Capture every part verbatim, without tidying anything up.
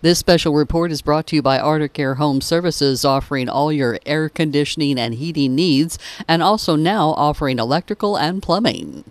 This special report is brought to you by Arctic Air Home Services, offering all your air conditioning and heating needs, and also now offering electrical and plumbing.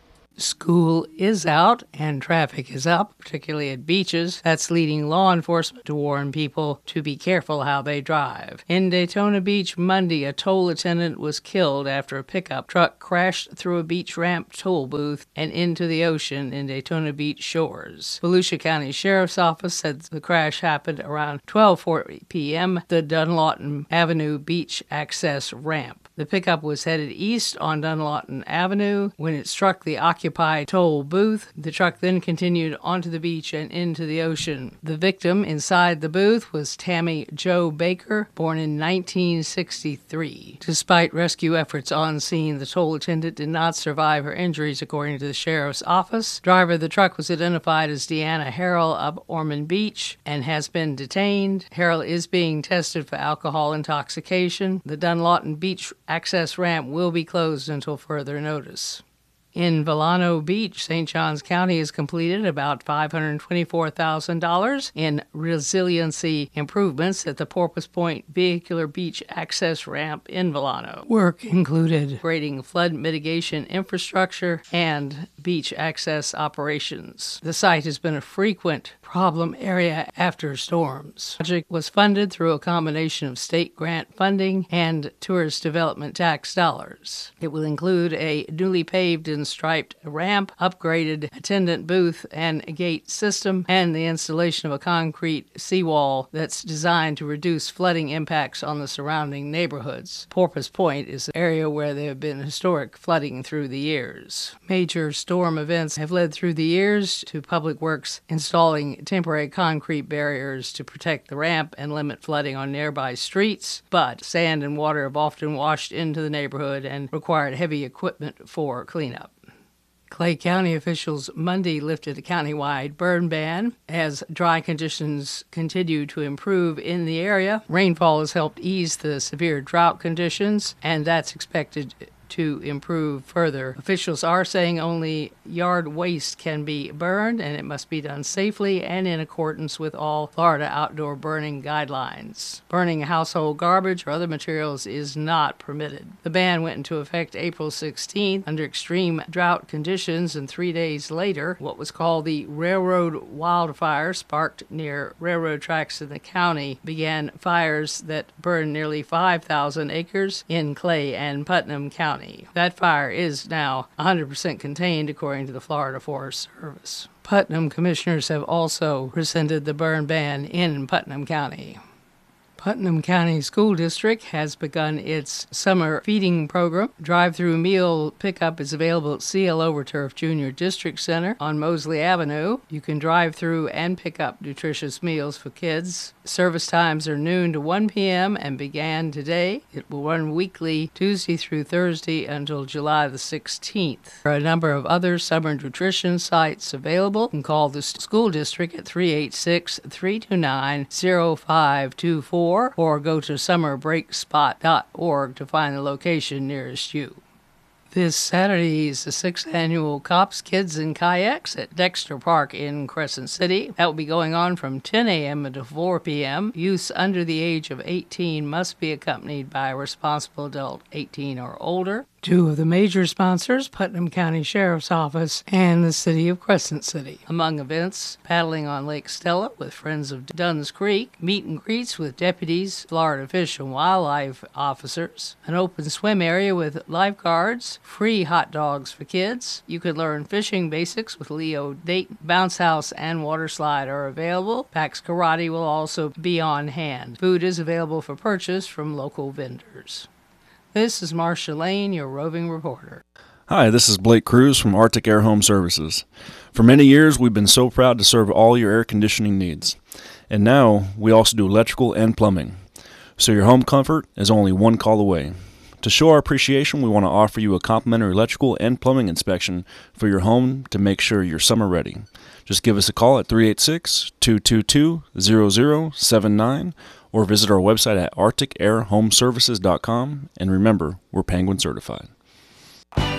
School is out and traffic is up, particularly at beaches. That's leading law enforcement to warn people to be careful how they drive. In Daytona Beach Monday, a toll attendant was killed after a pickup truck crashed through a beach ramp toll booth and into the ocean in Daytona Beach shores. Volusia County Sheriff's Office said the crash happened around twelve forty p.m. the Dunlawton Avenue beach access ramp. The pickup was headed east on Dunlawton Avenue when it struck the occupied toll booth. The truck then continued onto the beach and into the ocean. The victim inside the booth was Tammy Jo Baker, born in nineteen sixty-three. Despite rescue efforts on scene, the toll attendant did not survive her injuries, according to the sheriff's office. Driver of the truck was identified as Deanna Harrell of Ormond Beach and has been detained. Harrell is being tested for alcohol intoxication. The Dunlawton Beach access ramp will be closed until further notice. In Vilano Beach, Saint Johns County has completed about five hundred twenty-four thousand dollars in resiliency improvements at the Porpoise Point Vehicular Beach Access Ramp in Vilano. Work included grading flood mitigation infrastructure and beach access operations. The site has been a frequent problem area after storms. The project was funded through a combination of state grant funding and tourist development tax dollars. It will include a newly paved and striped ramp, upgraded attendant booth and gate system, and the installation of a concrete seawall that's designed to reduce flooding impacts on the surrounding neighborhoods. Porpoise Point is an area where there have been historic flooding through the years. Major storm events have led through the years to Public Works installing temporary concrete barriers to protect the ramp and limit flooding on nearby streets, but sand and water have often washed into the neighborhood and required heavy equipment for cleanup. Clay County officials Monday lifted a countywide burn ban as dry conditions continue to improve in the area. Rainfall has helped ease the severe drought conditions, and that's expected to improve further. Officials are saying only yard waste can be burned, and it must be done safely and in accordance with all Florida outdoor burning guidelines. Burning household garbage or other materials is not permitted. The ban went into effect April sixteenth under extreme drought conditions, and three days later, what was called the railroad wildfire, sparked near railroad tracks in the county, began fires that burned nearly five thousand acres in Clay and Putnam County. That fire is now one hundred percent contained, according to the Florida Forest Service. Putnam commissioners have also rescinded the burn ban in Putnam County. Putnam County School District has begun its summer feeding program. Drive-through meal pickup is available at C L Overturf Junior District Center on Mosley Avenue. You can drive through and pick up nutritious meals for kids. Service times are noon to one p.m. and began today. It will run weekly Tuesday through Thursday until July the sixteenth. There are a number of other summer nutrition sites available. You can call the school district at three eight six, three two nine, zero five two four or go to summer break spot dot org to find the location nearest you. This Saturday is the sixth annual Cops, Kids, and Kayaks at Dexter Park in Crescent City. That will be going on from ten a.m. to four p.m. Youths under the age of eighteen must be accompanied by a responsible adult eighteen or older. Two of the major sponsors, Putnam County Sheriff's Office and the City of Crescent City. Among events, paddling on Lake Stella with Friends of Dunn's Creek, meet and greets with deputies, Florida Fish and Wildlife officers, an open swim area with lifeguards, free hot dogs for kids. You can learn fishing basics with Leo Dayton. Bounce house and water slide are available. Pax Karate will also be on hand. Food is available for purchase from local vendors. This is Marcia Lane, your roving reporter. Hi, this is Blake Cruz from Arctic Air Home Services. For many years, we've been so proud to serve all your air conditioning needs. And now, we also do electrical and plumbing. So your home comfort is only one call away. To show our appreciation, we want to offer you a complimentary electrical and plumbing inspection for your home to make sure you're summer ready. Just give us a call at three eight six, two two two, zero zero seven nine or visit our website at arctic air home services dot com. And remember, we're Penguin certified.